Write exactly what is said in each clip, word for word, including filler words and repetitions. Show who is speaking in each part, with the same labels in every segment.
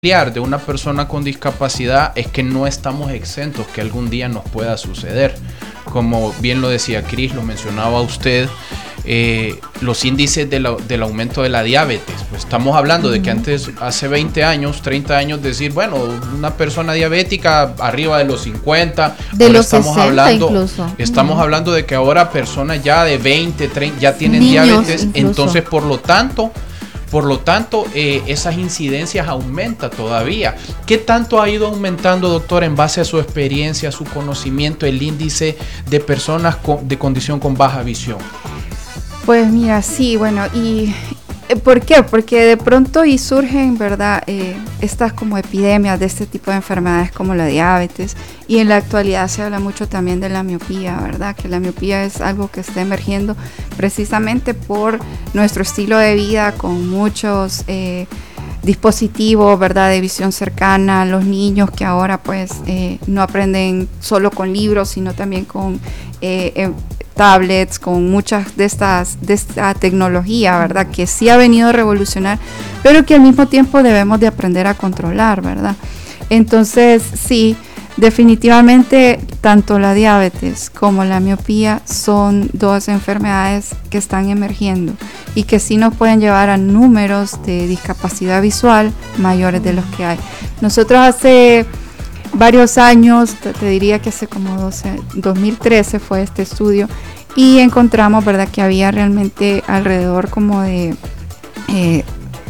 Speaker 1: de una persona con discapacidad es que no estamos exentos que algún día nos pueda suceder. Como bien lo decía Cris, lo mencionaba usted, eh, los índices de la, del aumento de la diabetes. Pues estamos hablando uh-huh. de que antes, hace veinte años, treinta años, decir, bueno, una persona diabética arriba de los cincuenta,
Speaker 2: de los
Speaker 1: estamos
Speaker 2: sesenta
Speaker 1: hablando,
Speaker 2: incluso.
Speaker 1: Estamos uh-huh. hablando de que ahora personas ya de veinte, treinta ya tienen Niños diabetes, incluso. Entonces por lo tanto... Por lo tanto, eh, esas incidencias aumentan todavía. ¿Qué tanto ha ido aumentando, doctor, en base a su experiencia, a su conocimiento, el índice de personas con, de condición con baja visión?
Speaker 3: Pues mira, sí, bueno, y ¿por qué? Porque de pronto y surgen, ¿verdad? Eh, estas como epidemias de este tipo de enfermedades como la diabetes, y en la actualidad se habla mucho también de la miopía, ¿verdad? Que la miopía es algo que está emergiendo precisamente por nuestro estilo de vida con muchos eh, dispositivos, ¿verdad? De visión cercana, los niños que ahora pues eh, no aprenden solo con libros, sino también con eh, eh, tablets, con muchas de estas de esta tecnología, ¿verdad? Que sí ha venido a revolucionar, pero que al mismo tiempo debemos de aprender a controlar, ¿verdad? Entonces, sí, definitivamente tanto la diabetes como la miopía son dos enfermedades que están emergiendo y que sí nos pueden llevar a números de discapacidad visual mayores de los que hay. Nosotros hace varios años, te, te diría que hace como doce, dos mil trece fue este estudio, y encontramos, ¿verdad?, que había realmente alrededor como de eh,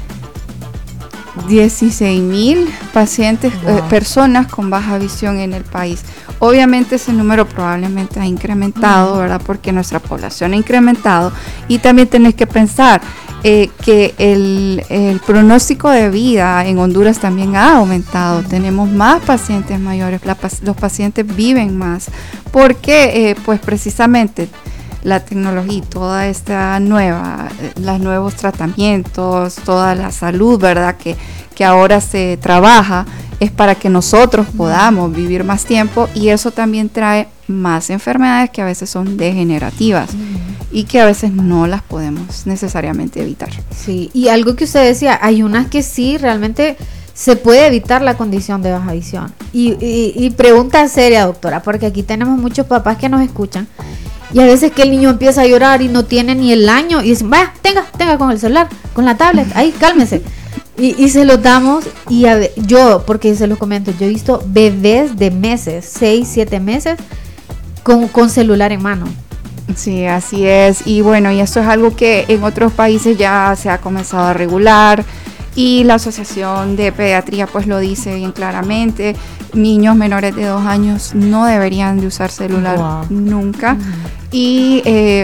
Speaker 3: dieciséis mil pacientes, wow. eh, personas con baja visión en el país. Obviamente ese número probablemente ha incrementado, ¿verdad?, porque nuestra población ha incrementado, y también tenés que pensar eh, que el, el pronóstico de vida en Honduras también ha aumentado. Tenemos más pacientes mayores, la, los pacientes viven más, porque eh, pues precisamente la tecnología y toda esta nueva, los nuevos tratamientos, toda la salud, ¿verdad?, que, que ahora se trabaja, es para que nosotros podamos vivir más tiempo, y eso también trae más enfermedades que a veces son degenerativas uh-huh. y que a veces no las podemos necesariamente evitar.
Speaker 2: Sí, y algo que usted decía, hay unas que sí realmente se puede evitar la condición de baja visión. Y, y, y pregunta seria, doctora, porque aquí tenemos muchos papás que nos escuchan, y a veces que el niño empieza a llorar y no tiene ni el año, y dicen, vaya, tenga, tenga con el celular, con la tablet, ahí, cálmese. Y, y se los damos, y a ver, yo, porque se los comento, yo he visto bebés de meses, seis, siete meses, con, con celular en mano.
Speaker 3: Sí, así es. Y bueno, y esto es algo que en otros países ya se ha comenzado a regular, y la Asociación de Pediatría pues lo dice bien claramente: niños menores de dos años no deberían de usar celular wow. nunca. Uh-huh. Y eh,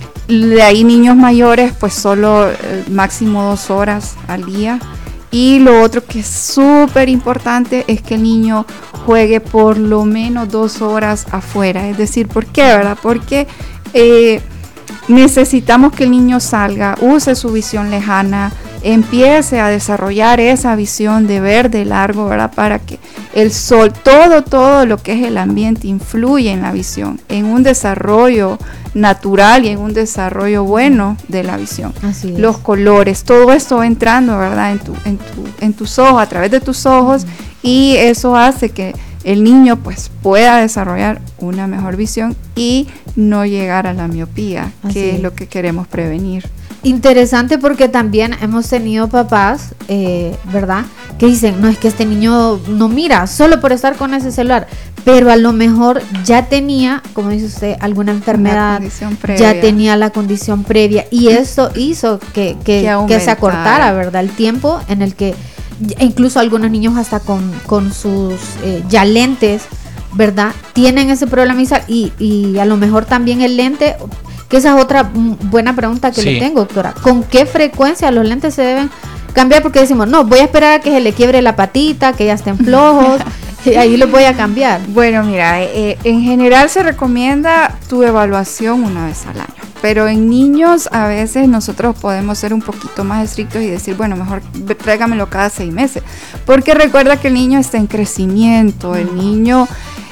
Speaker 3: de ahí niños mayores pues solo eh, máximo dos horas al día. Y lo otro que es súper importante es que el niño juegue por lo menos dos horas afuera. Es decir, ¿por qué, verdad? Porque eh, necesitamos que el niño salga, use su visión lejana, empiece a desarrollar esa visión de ver de largo, ¿verdad? Para que el sol, todo, todo lo que es el ambiente influye en la visión, en un desarrollo natural y en un desarrollo bueno de la visión. Así es. Los colores, todo esto va entrando, ¿verdad?, en tu, en tu, en tus ojos, a través de tus ojos, uh-huh. y eso hace que el niño pues pueda desarrollar una mejor visión y no llegar a la miopía, Así que es. es lo que queremos prevenir.
Speaker 2: Interesante, porque también hemos tenido papás, eh, ¿verdad?, que dicen, no, es que este niño no mira solo por estar con ese celular, pero a lo mejor ya tenía, como dice usted, alguna enfermedad, ya tenía la condición previa, y eso hizo que, que, que, que se acortara, ¿verdad?, el tiempo en el que, incluso algunos niños hasta con, con sus eh, ya lentes, ¿verdad?, tienen ese problema, y, y a lo mejor también el lente, que esa es otra buena pregunta que sí. le tengo, doctora. ¿Con qué frecuencia los lentes se deben cambiar? Porque decimos, no, voy a esperar a que se le quiebre la patita, que ya estén flojos, y ahí los voy a cambiar.
Speaker 3: Bueno, mira, eh, en general se recomienda tu evaluación una vez al año, pero en niños a veces nosotros podemos ser un poquito más estrictos y decir, bueno, mejor tráigamelo cada seis meses, porque recuerda que el niño está en crecimiento, el niño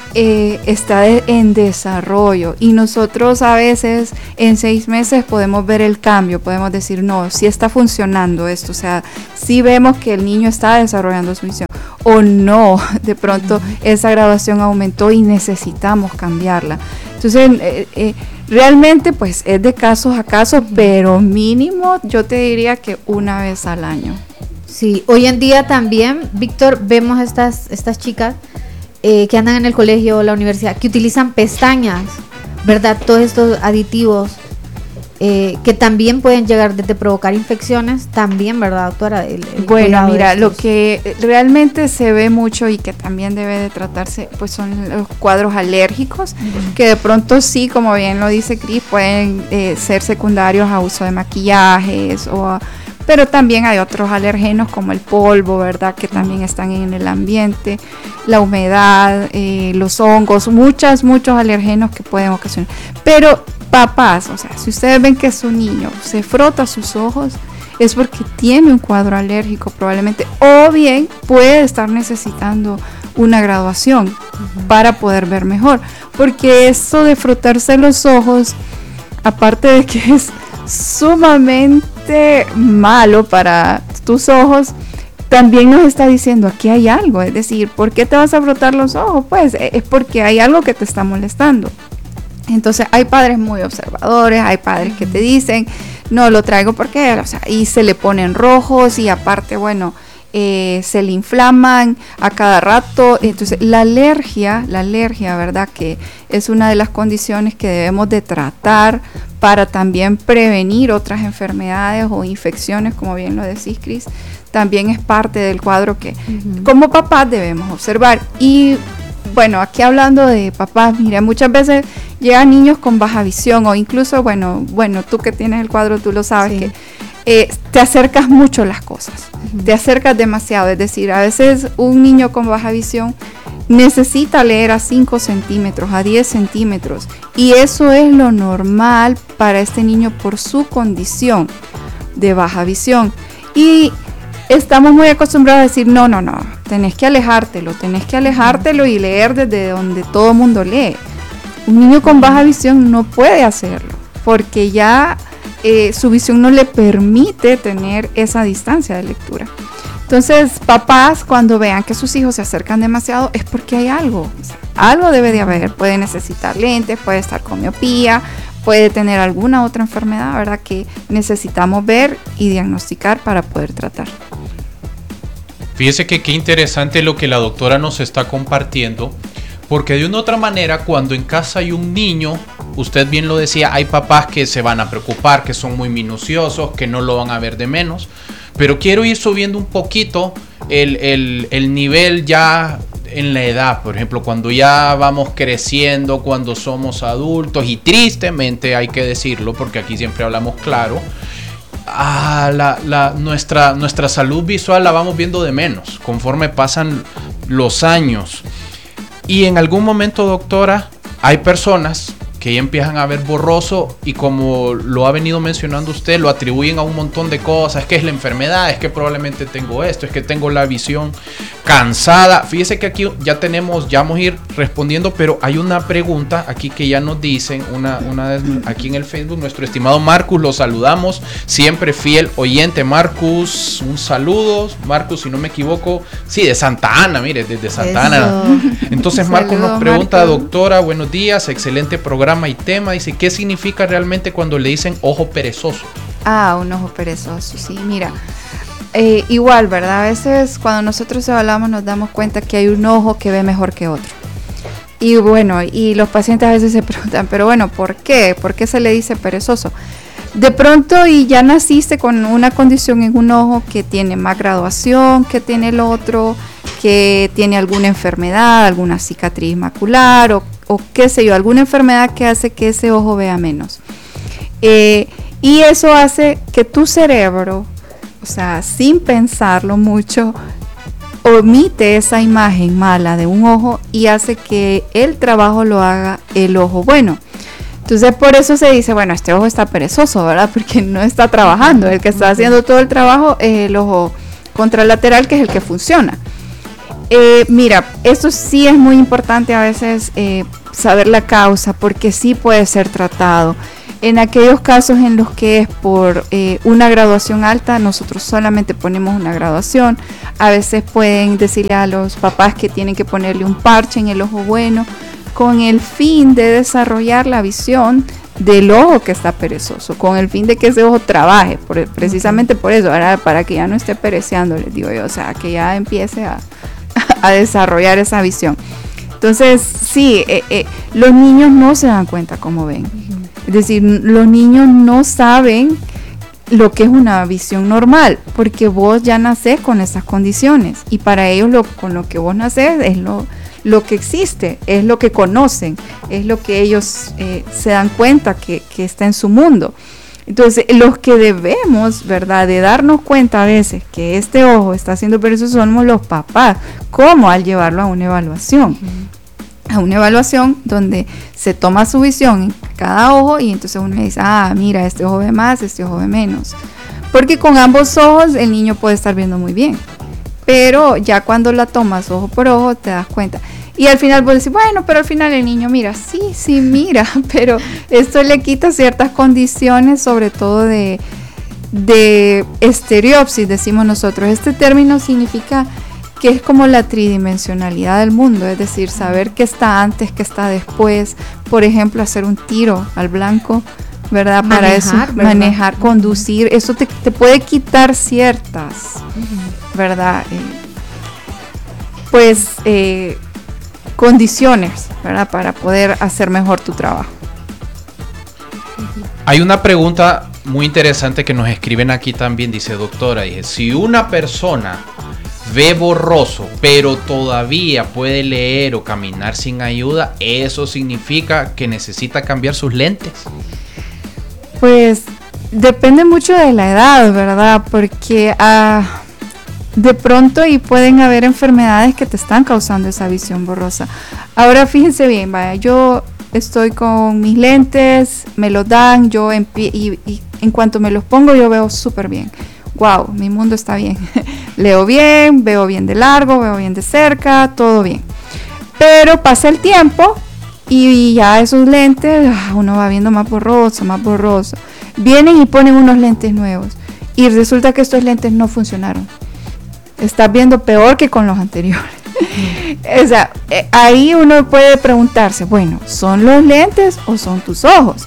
Speaker 3: eh, está de, en desarrollo, y nosotros a veces en seis meses podemos ver el cambio, podemos decir, no, sí está funcionando esto, o sea, sí vemos que el niño está desarrollando su visión, o no, de pronto esa graduación aumentó y necesitamos cambiarla. Entonces, eh, eh, realmente pues es de casos a casos, pero mínimo yo te diría que una vez al año.
Speaker 2: Sí, hoy en día también, Víctor, vemos estas, estas chicas eh, que andan en el colegio o la universidad, que utilizan pestañas, ¿verdad? Todos estos aditivos eh, que también pueden llegar desde provocar infecciones, también, ¿verdad, doctora? El, el
Speaker 3: bueno, mira, lo que realmente se ve mucho y que también debe de tratarse, pues son los cuadros alérgicos, uh-huh. que de pronto sí, como bien lo dice Cris, pueden eh, ser secundarios a uso de maquillajes o a, pero también hay otros alergenos como el polvo, ¿verdad? Que también están en el ambiente, la humedad, eh, los hongos, muchos, muchos alergenos que pueden ocasionar. Pero papás, o sea, si ustedes ven que su niño se frota sus ojos, es porque tiene un cuadro alérgico probablemente, o bien puede estar necesitando una graduación uh-huh. para poder ver mejor. Porque eso de frotarse los ojos, aparte de que es sumamente malo para tus ojos, también nos está diciendo aquí hay algo, es decir, ¿por qué te vas a frotar los ojos? Pues es porque hay algo que te está molestando. Entonces hay padres muy observadores, hay padres que te dicen, no lo traigo porque, o sea, y se le ponen rojos y aparte, bueno, eh, se le inflaman a cada rato. Entonces la alergia, la alergia, ¿verdad? Que es una de las condiciones que debemos de tratar para también prevenir otras enfermedades o infecciones, como bien lo decís, Cris, también es parte del cuadro que uh-huh. como papás debemos observar. Y bueno, aquí hablando de papás, mira, muchas veces llegan niños con baja visión o incluso, bueno, bueno, tú que tienes el cuadro, tú lo sabes, sí. que eh, te acercas mucho a las cosas, uh-huh. te acercas demasiado, es decir, a veces un niño con baja visión necesita leer a cinco centímetros, a diez centímetros, y eso es lo normal para este niño por su condición de baja visión. Y estamos muy acostumbrados a decir, no, no, no, tenés que alejártelo, tenés que alejártelo y leer desde donde todo el mundo lee. Un niño con baja visión no puede hacerlo, porque ya eh, su visión no le permite tener esa distancia de lectura. Entonces, papás, cuando vean que sus hijos se acercan demasiado, es porque hay algo, o sea, algo debe de haber, puede necesitar lentes, puede estar con miopía, puede tener alguna otra enfermedad, ¿verdad?, que necesitamos ver y diagnosticar para poder tratar.
Speaker 1: Fíjese que qué interesante lo que la doctora nos está compartiendo, porque de una u otra manera, cuando en casa hay un niño, usted bien lo decía, hay papás que se van a preocupar, que son muy minuciosos, que no lo van a ver de menos, pero quiero ir subiendo un poquito el, el, el nivel ya en la edad, por ejemplo, cuando ya vamos creciendo, cuando somos adultos, y tristemente hay que decirlo, porque aquí siempre hablamos claro, ah, la, la, nuestra, nuestra salud visual la vamos viendo de menos, conforme pasan los años. Y en algún momento, doctora, hay personas que ya empiezan a ver borroso y, como lo ha venido mencionando usted, lo atribuyen a un montón de cosas, es que es la enfermedad, es que probablemente tengo esto, es que tengo la visión cansada. Fíjese que aquí ya tenemos, ya vamos a ir respondiendo, pero hay una pregunta aquí que ya nos dicen, una, una aquí en el Facebook, nuestro estimado Marcus, lo saludamos, siempre fiel oyente. Marcus, un saludo. Marcus, si no me equivoco, sí, de Santa Ana, mire, desde Santa Ana. Entonces Marcus nos pregunta, Marco. Doctora, buenos días, excelente programa y tema. Dice, ¿qué significa realmente cuando le dicen ojo perezoso?
Speaker 3: Ah, un ojo perezoso, sí, mira, eh, igual, ¿verdad? A veces cuando nosotros evaluamos nos damos cuenta que hay un ojo que ve mejor que otro. Y bueno, y los pacientes a veces se preguntan, pero bueno, ¿por qué? ¿Por qué se le dice perezoso? De pronto, y ya naciste con una condición en un ojo que tiene más graduación que tiene el otro, que tiene alguna enfermedad, alguna cicatriz macular o, o qué sé yo, alguna enfermedad que hace que ese ojo vea menos. Eh, y eso hace que tu cerebro, o sea, sin pensarlo mucho, omite esa imagen mala de un ojo y hace que el trabajo lo haga el ojo bueno. Entonces por eso se dice, bueno, este ojo está perezoso, ¿verdad? Porque no está trabajando, el que está haciendo todo el trabajo es el ojo contralateral, que es el que funciona. Eh, mira, esto sí es muy importante a veces eh, saber la causa, porque sí puede ser tratado. En aquellos casos en los que es por eh, una graduación alta, nosotros solamente ponemos una graduación. A veces pueden decirle a los papás que tienen que ponerle un parche en el ojo bueno, con el fin de desarrollar la visión del ojo que está perezoso, con el fin de que ese ojo trabaje, por, precisamente por eso, ¿verdad? Para que ya no esté pereceando, les digo yo, o sea, que ya empiece a, a desarrollar esa visión. Entonces, sí, eh, eh, los niños no se dan cuenta cómo ven. Es decir, los niños no saben lo que es una visión normal, porque vos ya nacés con esas condiciones y para ellos lo, con lo que vos nacés es lo, lo que existe, es lo que conocen, es lo que ellos eh, se dan cuenta que, que está en su mundo. Entonces, los que debemos, ¿verdad?, de darnos cuenta a veces que este ojo está haciendo perezoso somos los papás, como al llevarlo a una evaluación. Uh-huh. A una evaluación donde se toma su visión en cada ojo y entonces uno dice, ah, mira, este ojo ve más, este ojo ve menos. Porque con ambos ojos el niño puede estar viendo muy bien, pero ya cuando la tomas ojo por ojo te das cuenta. Y al final vos decís, bueno, pero al final el niño mira, sí, sí mira, pero esto le quita ciertas condiciones, sobre todo de, de estereopsis, decimos nosotros. Este término significa que es como la tridimensionalidad del mundo, es decir, saber qué está antes, qué está después. Por ejemplo, hacer un tiro al blanco, ¿verdad? Manejar, para eso, ¿verdad? Manejar, conducir, eso te, te puede quitar ciertas, uh-huh. ¿verdad? Eh, pues... Eh, condiciones, ¿verdad?, para poder hacer mejor tu trabajo.
Speaker 1: Hay una pregunta muy interesante que nos escriben aquí también, dice doctora, dice, si una persona ve borroso, pero todavía puede leer o caminar sin ayuda, ¿eso significa que necesita cambiar sus lentes?
Speaker 3: Pues depende mucho de la edad, ¿verdad?, porque a... Uh, de pronto y pueden haber enfermedades que te están causando esa visión borrosa. Ahora fíjense bien, vaya, yo estoy con mis lentes, me los dan, yo en, y, y en cuanto me los pongo yo veo súper bien. Wow, mi mundo está bien. Leo bien, veo bien de largo, veo bien de cerca, todo bien. Pero pasa el tiempo y ya esos lentes, uno va viendo más borroso, más borroso. Vienen y ponen unos lentes nuevos y resulta que estos lentes no funcionaron. Estás viendo peor que con los anteriores. Mm. O sea, eh, ahí uno puede preguntarse, bueno, ¿son los lentes o son tus ojos?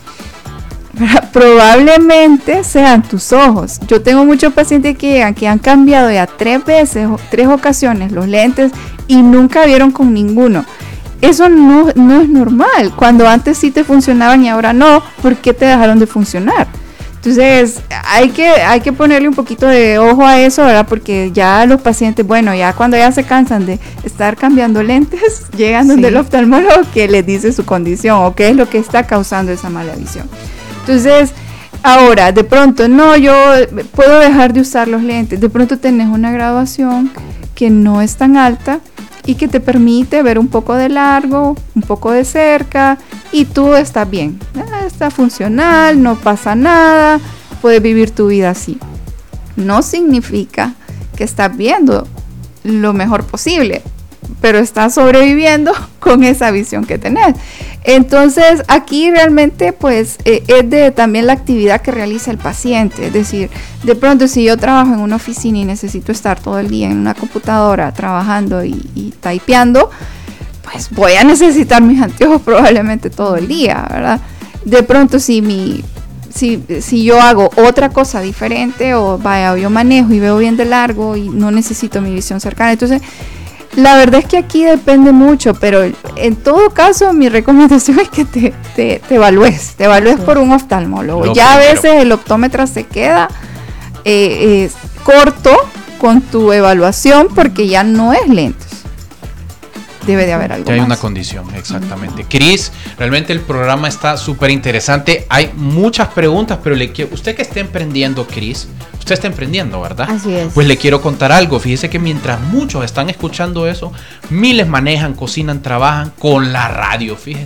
Speaker 3: Probablemente sean tus ojos. Yo tengo muchos pacientes que llegan, que han cambiado ya tres veces, tres ocasiones los lentes y nunca vieron con ninguno. Eso no, no es normal. Cuando antes sí te funcionaban y ahora no, ¿por qué te dejaron de funcionar? Entonces hay que, hay que ponerle un poquito de ojo a eso, ¿verdad? Porque ya los pacientes, bueno, ya cuando ya se cansan de estar cambiando lentes, llegan donde sí. el oftalmólogo que les dice su condición o qué es lo que está causando esa mala visión. Entonces, ahora, de pronto, no, yo puedo dejar de usar los lentes. De pronto tenés una graduación que no es tan alta y que te permite ver un poco de largo, un poco de cerca y tú estás bien, ah, está funcional, no pasa nada, puedes vivir tu vida así. No significa que estás viendo lo mejor posible, pero estás sobreviviendo con esa visión que tenés. Entonces aquí realmente pues eh, es de también la actividad que realiza el paciente, es decir, de pronto si yo trabajo en una oficina y necesito estar todo el día en una computadora trabajando y, y typeando, pues voy a necesitar mis anteojos probablemente todo el día, ¿verdad? De pronto si mi si, si yo hago otra cosa diferente o vaya, yo manejo y veo bien de largo y no necesito mi visión cercana, entonces la verdad es que aquí depende mucho, pero en todo caso mi recomendación es que te, te, te evalúes, te evalúes sí. por un oftalmólogo. Lo ya primero. A veces el optómetra se queda eh, eh, corto con tu evaluación porque ya no es lentes. Debe de haber algo
Speaker 1: ya hay
Speaker 3: más.
Speaker 1: Una condición, exactamente. Cris, realmente el programa está súper interesante. Hay muchas preguntas, pero le quiero, usted que esté emprendiendo, Cris, usted está emprendiendo, ¿verdad?
Speaker 2: Así es.
Speaker 1: Pues le quiero contar algo. Fíjese que mientras muchos están escuchando eso, miles manejan, cocinan, trabajan con la radio, fíjese.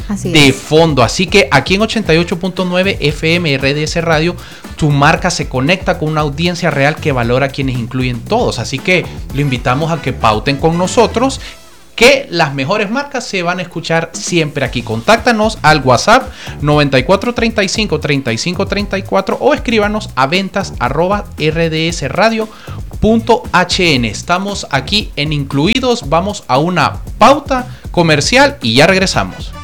Speaker 2: Así
Speaker 1: de
Speaker 2: es.
Speaker 1: fondo. Así que aquí en ochenta y ocho punto nueve F M R D S Radio, tu marca se conecta con una audiencia real que valora a quienes incluyen todos. Así que lo invitamos a que pauten con nosotros, que las mejores marcas se van a escuchar siempre aquí. Contáctanos al WhatsApp noventa y cuatro treinta y cinco treinta y cinco treinta y cuatro o escríbanos a ventas arroba r d s radio punto h n. Estamos aquí en Incluidos, vamos a una pauta comercial y ya regresamos.